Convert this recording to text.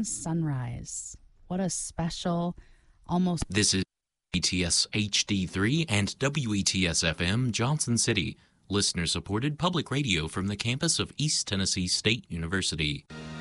Morning Sunrise. What a special, almost... This is WETS HD3 and WETS FM Johnson City, listener-supported public radio from the campus of East Tennessee State University.